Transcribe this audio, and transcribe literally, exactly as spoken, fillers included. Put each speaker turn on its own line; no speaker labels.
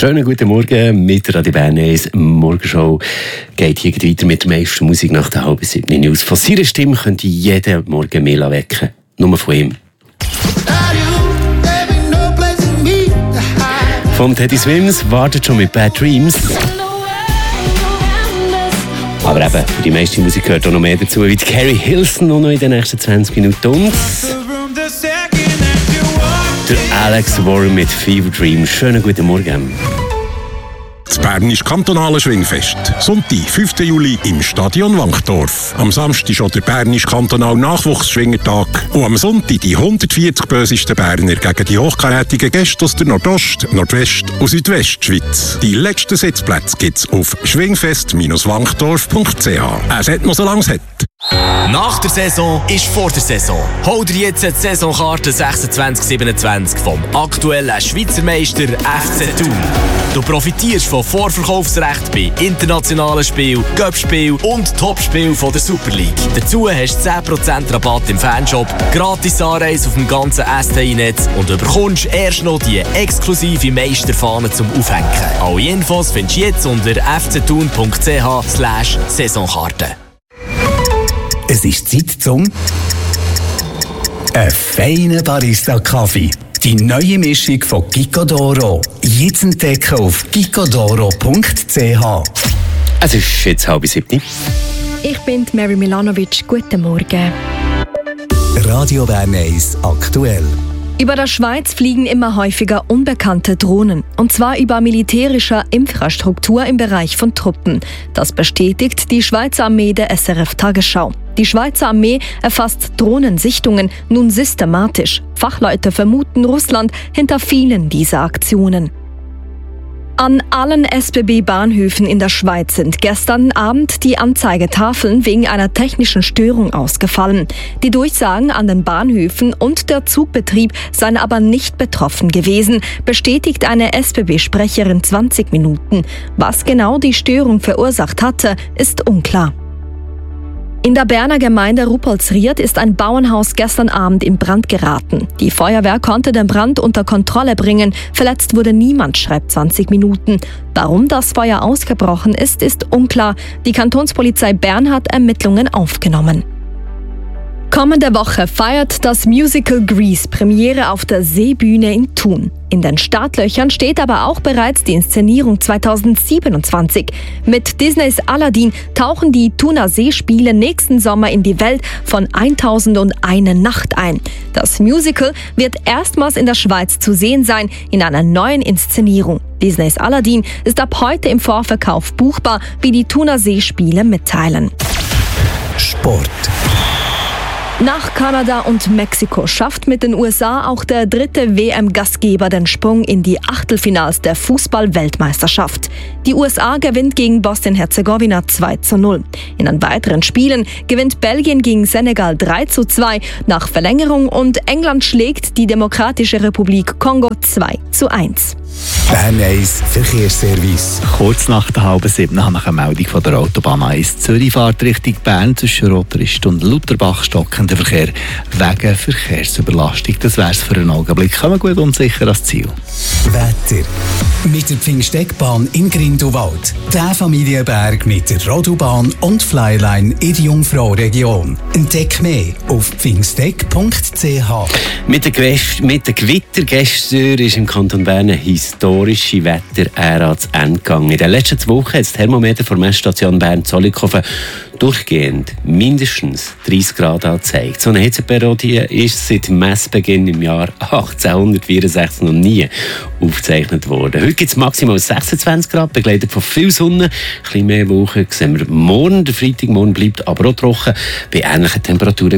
Schönen guten Morgen mit Radio Bern eins Morgenshow. Geht hier weiter mit der meisten Musik nach der halben siebten News. Von seiner Stimme könnt ihr jeden Morgen mehr wecken. Nur von ihm. Von Teddy Swims wartet schon mit Bad Dreams. Aber eben, für die meiste Musik gehört auch noch mehr dazu, wie Carrie Hilson noch in den nächsten zwanzig Minuten. Und der Alex Warren mit Fever Dream. Schönen guten Morgen.
Das Bernisch Kantonale Schwingfest. Sonntag, fünften Juli im Stadion Wankdorf. Am Samstag schon der Bernisch Kantonal Nachwuchsschwingertag. Und am Sonntag die hundertvierzig bösesten Berner gegen die hochkarätigen Gäste aus der Nordost-, Nordwest- und Südwestschweiz. Die letzten Sitzplätze gibt es auf schwingfest Bindestrich wankdorf Punkt c h. Es hat noch so lange es hat.
Nach der Saison ist vor der Saison. Hol dir jetzt die Saisonkarte sechsundzwanzig siebenundzwanzig vom aktuellen Schweizer Meister F C Thun. Du profitierst von Vorverkaufsrecht bei internationalen Spielen, Cup-Spielen und Topspielen der Super League. Dazu hast du zehn Prozent Rabatt im Fanshop, gratis Anreise auf dem ganzen S T I-Netz und du bekommst erst noch die exklusive Meisterfahne zum Aufhängen. Alle Infos findest du jetzt unter f c thun punkt c h slash Saisonkarte.
Es ist Zeit zum ein feiner Barista-Kaffee. Die neue Mischung von Gicodoro. Jetzt entdecken auf gicodoro punkt c h.
Es ist jetzt halb siebten.
Ich bin Mary Milanovic. Guten Morgen.
Radio Bern eins aktuell.
Über der Schweiz fliegen immer häufiger unbekannte Drohnen. Und zwar über militärischer Infrastruktur im Bereich von Truppen. Das bestätigt die Schweizer Armee der S R F Tagesschau. Die Schweizer Armee erfasst Drohnensichtungen nun systematisch. Fachleute vermuten Russland hinter vielen dieser Aktionen. An allen S B B-Bahnhöfen in der Schweiz sind gestern Abend die Anzeigetafeln wegen einer technischen Störung ausgefallen. Die Durchsagen an den Bahnhöfen und der Zugbetrieb seien aber nicht betroffen gewesen, bestätigt eine S B B-Sprecherin zwanzig Minuten. Was genau die Störung verursacht hatte, ist unklar. In der Berner Gemeinde Ruppoldsried ist ein Bauernhaus gestern Abend in Brand geraten. Die Feuerwehr konnte den Brand unter Kontrolle bringen. Verletzt wurde niemand, schreibt zwanzig Minuten. Warum das Feuer ausgebrochen ist, ist unklar. Die Kantonspolizei Bern hat Ermittlungen aufgenommen. Kommende Woche feiert das Musical Grease Premiere auf der Seebühne in Thun. In den Startlöchern steht aber auch bereits die Inszenierung zweitausendsiebenundzwanzig. Mit Disneys Aladdin tauchen die Thuner Seespiele nächsten Sommer in die Welt von tausendundeine Nacht ein. Das Musical wird erstmals in der Schweiz zu sehen sein, in einer neuen Inszenierung. Disneys Aladdin ist ab heute im Vorverkauf buchbar, wie die Thuner Seespiele mitteilen.
Sport.
Nach Kanada und Mexiko schafft mit den U S A auch der dritte W M-Gastgeber den Sprung in die Achtelfinals der Fußball-Weltmeisterschaft. Die U S A gewinnt gegen Bosnien-Herzegowina zwei zu null. In den weiteren Spielen gewinnt Belgien gegen Senegal drei zu zwei nach Verlängerung und England schlägt die Demokratische Republik Kongo zwei zu eins.
Bern eins Verkehrsservice.
Kurz nach der halben sieben habe ich eine Meldung von der Autobahn eins. Zürich fährt Richtung Bern zwischen Roterist und Lutherbach stockender Verkehr wegen Verkehrsüberlastung. Das wäre es für einen Augenblick. Kommen gut und sicher ans Ziel.
Wetter. Mit der Pfingsteckbahn in Grindelwald. Der Familienberg mit der Rodobahn und Flyline in die Jungfrau-Region. Entdeck mehr auf pfingsteck punkt c h.
Mit der, Gewest- mit der Gewitter gestern ist im Kanton Bern eine historische Wetterära zu Ende gegangen. In den letzten zwei Wochen hat das Thermometer der Messstation Bern-Zollikofen durchgehend mindestens dreißig Grad angezeigt. So eine Hitzeperiode ist seit Messbeginn im Jahr achtzehnhundertvierundsechzig noch nie aufgezeichnet worden. Heute gibt es maximal sechsundzwanzig Grad, begleitet von viel Sonne. Ein bisschen mehr Wochen sehen wir morgen. Der Freitagmorgen bleibt aber auch trocken bei ähnlichen Temperaturen